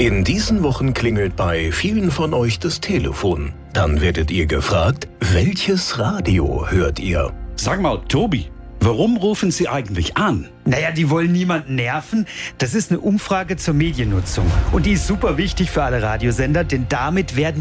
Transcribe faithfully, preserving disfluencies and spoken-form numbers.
In diesen Wochen klingelt bei vielen von euch das Telefon. Dann werdet ihr gefragt, welches Radio hört ihr? Sag mal, Tobi, warum rufen Sie eigentlich an? Naja, die wollen niemanden nerven. Das ist eine Umfrage zur Mediennutzung. Und die ist super wichtig für alle Radiosender, denn damit werden